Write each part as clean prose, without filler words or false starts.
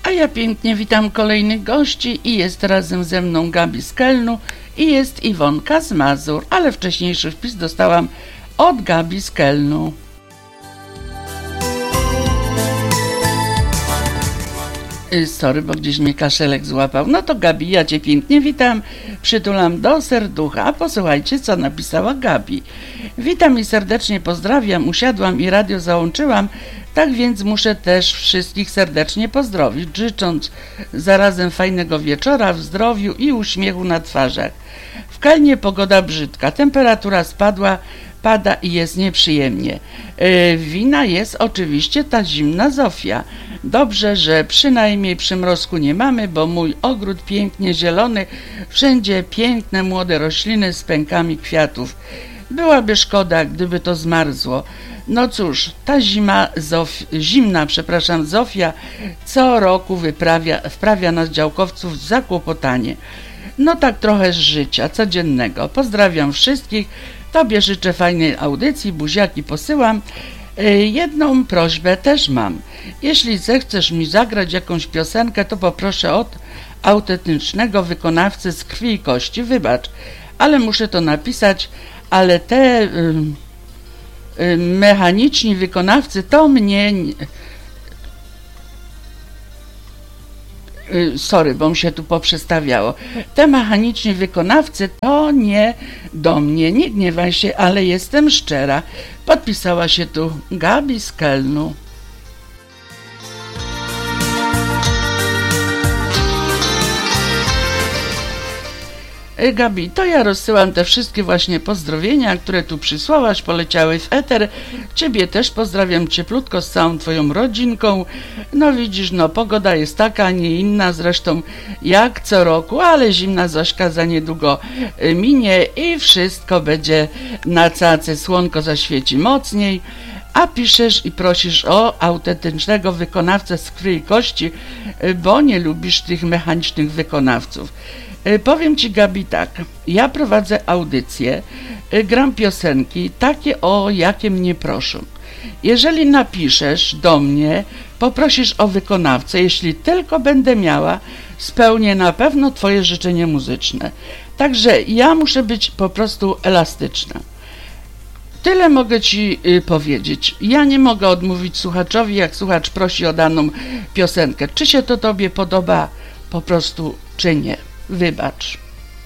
A ja pięknie witam kolejnych gości i jest razem ze mną Gabi z Kelnu i jest Iwonka z Mazur, ale wcześniejszy wpis dostałam od Gabi z Kelnu. Sorry, bo gdzieś mnie kaszelek złapał. No to Gabi, ja Cię pięknie witam, przytulam do serducha. A posłuchajcie, co napisała Gabi. Witam i serdecznie pozdrawiam, usiadłam i radio załączyłam, tak więc muszę też wszystkich serdecznie pozdrowić, życząc zarazem fajnego wieczora w zdrowiu i uśmiechu na twarzach. W Kelnie pogoda brzydka, temperatura spadła, pada i jest nieprzyjemnie. Wina jest oczywiście ta zimna Zofia. Dobrze, że przynajmniej przymrozku nie mamy, bo mój ogród pięknie zielony, wszędzie piękne młode rośliny z pękami kwiatów. Byłaby szkoda, gdyby to zmarzło. No cóż, ta zimna Zofia co roku wprawia nas działkowców w zakłopotanie. No tak trochę z życia codziennego. Pozdrawiam wszystkich. Tobie życzę fajnej audycji, buziaki posyłam. Jedną prośbę też mam. Jeśli zechcesz mi zagrać jakąś piosenkę, to poproszę od autentycznego wykonawcy z krwi i kości. Wybacz, ale muszę to napisać, ale te mechaniczni wykonawcy to mnie... Sorry, bo mi się tu poprzestawiało. Te mechaniczni wykonawcy to nie do mnie. Nie gniewaj się, ale jestem szczera. Podpisała się tu Gabi z Kelnu. Gabi, to ja rozsyłam te wszystkie właśnie pozdrowienia, które tu przysłałaś, poleciały w eter. Ciebie też pozdrawiam cieplutko z całą twoją rodzinką. No widzisz, no pogoda jest taka, a nie inna zresztą jak co roku, ale zimna Zośka za niedługo minie i wszystko będzie na cacy, słonko zaświeci mocniej. A piszesz i prosisz o autentycznego wykonawcę z krwi i kości, bo nie lubisz tych mechanicznych wykonawców. Powiem Ci, Gabi, tak, ja prowadzę audycję, gram piosenki takie, o jakie mnie proszą. Jeżeli napiszesz do mnie, poprosisz o wykonawcę, jeśli tylko będę miała, spełnię na pewno Twoje życzenie muzyczne. Także ja muszę być po prostu elastyczna. Tyle mogę Ci powiedzieć. Ja nie mogę odmówić słuchaczowi, jak słuchacz prosi o daną piosenkę. Czy się to Tobie podoba po prostu, czy nie. Wybacz.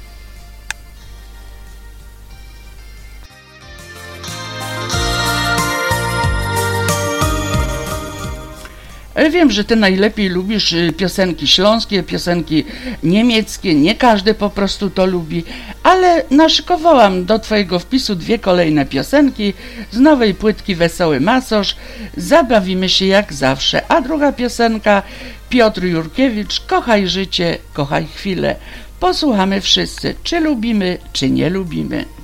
Wiem, że Ty najlepiej lubisz piosenki śląskie, piosenki niemieckie, nie każdy po prostu to lubi, ale naszykowałam do Twojego wpisu 2 kolejne piosenki z nowej płytki Wesoły Masosz, zabawimy się jak zawsze, a druga piosenka Piotr Jurkiewicz, Kochaj życie, kochaj chwilę. Posłuchamy wszyscy, czy lubimy, czy nie lubimy.